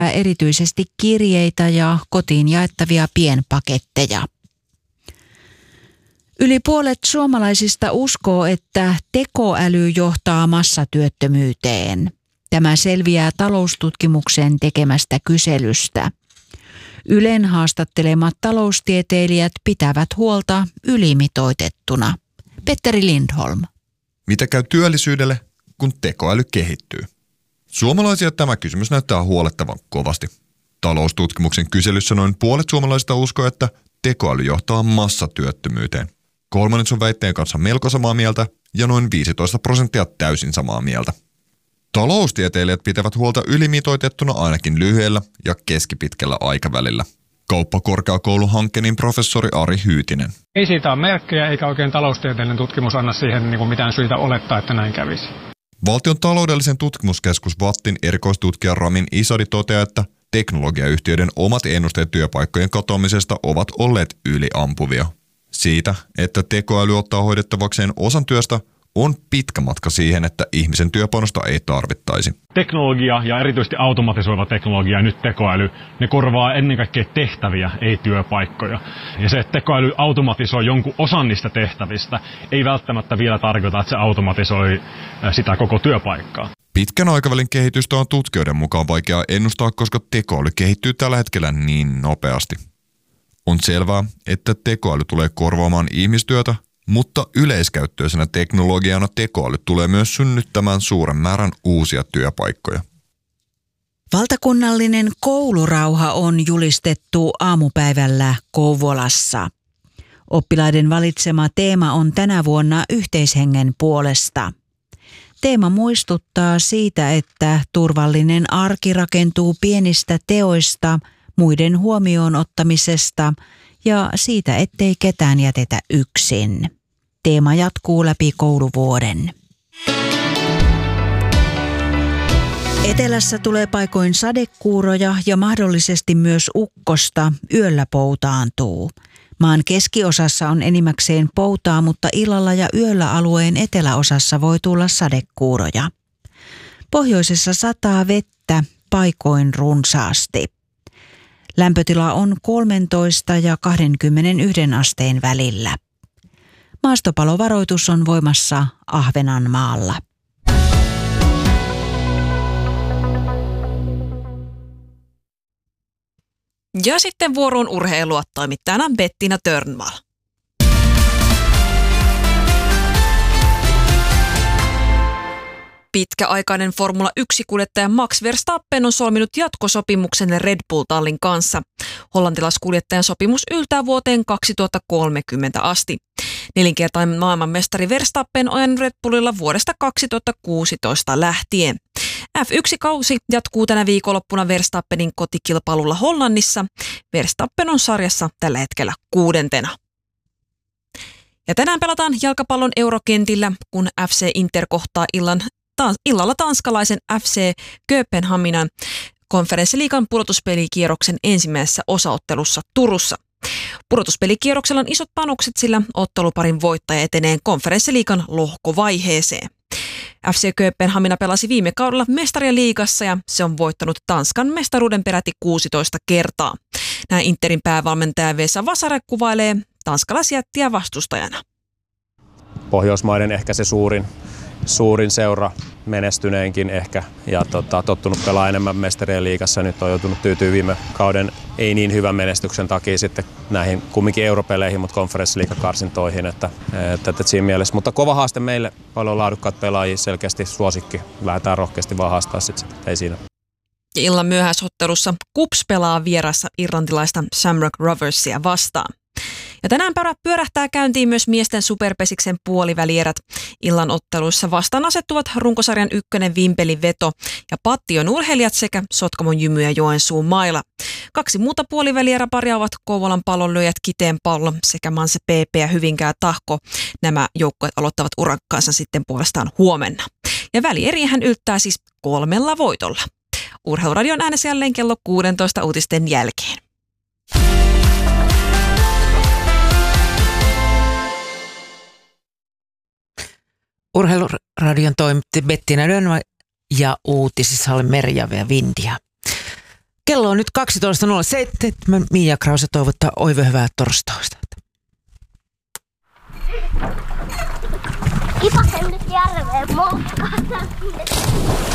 erityisesti kirjeitä ja kotiin jaettavia pienpaketteja. Yli puolet suomalaisista uskoo, että tekoäly johtaa massatyöttömyyteen. Tämä selviää taloustutkimuksen tekemästä kyselystä. Ylen haastattelemat taloustieteilijät pitävät huolta ylimitoitettuna. Petteri Lindholm. Mitä käy työllisyydelle, kun tekoäly kehittyy? Suomalaisia tämä kysymys näyttää huolettavan kovasti. Taloustutkimuksen kyselyssä noin puolet suomalaisista uskoo, että tekoäly johtaa massatyöttömyyteen. Kolmannes on väitteen kanssa melko samaa mieltä ja noin 15% täysin samaa mieltä. Taloustieteilijät pitävät huolta ylimitoitettuna ainakin lyhyellä ja keskipitkällä aikavälillä. Kauppakorkeakouluhankkeen professori Ari Hyytinen. Ei siitä ole merkkejä eikä oikein taloustieteellinen tutkimus anna siihen mitään syitä olettaa, että näin kävisi. Valtion taloudellisen tutkimuskeskus VATTin erikoistutkija Ramin Isadi toteaa, että teknologiayhtiöiden omat ennusteet työpaikkojen katoamisesta ovat olleet yliampuvia. Siitä, että tekoäly ottaa hoidettavakseen osan työstä, on pitkä matka siihen, että ihmisen työpanosta ei tarvittaisi. Teknologia ja erityisesti automatisoiva teknologia ja nyt tekoäly, ne korvaa ennen kaikkea tehtäviä, ei työpaikkoja. Ja se, että tekoäly automatisoi jonkun osan niistä tehtävistä, ei välttämättä vielä tarkoita, että se automatisoi sitä koko työpaikkaa. Pitkän aikavälin kehitystä on tutkijoiden mukaan vaikea ennustaa, koska tekoäly kehittyy tällä hetkellä niin nopeasti. On selvää, että tekoäly tulee korvaamaan ihmistyötä, mutta yleiskäyttöisenä teknologiana tekoäly tulee myös synnyttämään suuren määrän uusia työpaikkoja. Valtakunnallinen koulurauha on julistettu aamupäivällä Kouvolassa. Oppilaiden valitsema teema on tänä vuonna yhteishengen puolesta. Teema muistuttaa siitä, että turvallinen arki rakentuu pienistä teoista, muiden huomioon ottamisesta ja siitä, ettei ketään jätetä yksin. Teema jatkuu läpi kouluvuoden. Etelässä tulee paikoin sadekuuroja ja mahdollisesti myös ukkosta, yöllä poutaantuu. Maan keskiosassa on enimmäkseen poutaa, mutta illalla ja yöllä alueen eteläosassa voi tulla sadekuuroja. Pohjoisessa sataa vettä, paikoin runsaasti. Lämpötila on 13 ja 21 asteen välillä. Maastopalovaroitus on voimassa Ahvenanmaalla. Ja sitten vuoroon urheilua, toimittajana Bettina Törnvall. Pitkäaikainen Formula 1-kuljettaja Max Verstappen on solminut jatkosopimuksen Red Bull-tallin kanssa. Hollantilaiskuljettajan sopimus yltää vuoteen 2030 asti. Nelinkertainen maailmanmestari Verstappen on ajanut Red Bullilla vuodesta 2016 lähtien. F1-kausi jatkuu tänä viikonloppuna Verstappenin kotikilpailulla Hollannissa. Verstappen on sarjassa tällä hetkellä 6. Ja tänään pelataan jalkapallon eurokentillä, kun FC Inter kohtaa illalla tanskalaisen FC Kööpenhaminan konferenssiliigan pudotuspelikierroksen ensimmäisessä osaottelussa Turussa. Pudotuspelikierroksella on isot panokset, sillä otteluparin voittaja etenee konferenssiliigan lohkovaiheeseen. FC Kööpenhamina pelasi viime kaudella mestarien liigassa ja se on voittanut Tanskan mestaruuden peräti 16 kertaa. Näin Interin päävalmentaja Vesa Vasare kuvailee tanskalaisjättiä vastustajana. Pohjoismaiden ehkä se suurin seura, menestyneenkin ehkä, ja tottunut pelaa enemmän mestarien liigassa. Nyt on joutunut tyytyä viime kauden ei niin hyvän menestyksen takia sitten näihin kumminkin europeleihin, mutta konferenssiliigakarsintoihin, että siinä mielessä. Mutta kova haaste meille, paljon laadukkaat pelaajia, selkeästi suosikki. Lähdetään rohkeasti vaan haastaa sitten, ei siinä. Illan myöhäisottelussa KuPS pelaa vierassa irlantilaista Shamrock Roversia vastaan. Ja tänään pyörähtää käyntiin myös miesten superpesiksen puolivälierät. Illan otteluissa vastaan asettuvat runkosarjan ykkönen Vimpelin Veto ja Pattion urheilijat sekä Sotkamon Jymy ja Joensuun Maila. 2 muuta puolivälieräparia ovat Kouvolan Pallonlyöjät Kiteen Pallo sekä Manse PP ja Hyvinkää Tahko. Nämä joukkueet aloittavat urakkaansa sitten puolestaan huomenna. Ja välieriähän yltää siis 3 voitolla. Urheiluradion äänessä jälleen kello 16 uutisten jälkeen. Urheiluradion toimitti Bettina Törnvall ja uutisissa oli Merja ja Vindia. Kello on nyt 12.07. Mia Krause toivottaa oikein hyvää torstaista. Kipasen nyt järveen moukkaan.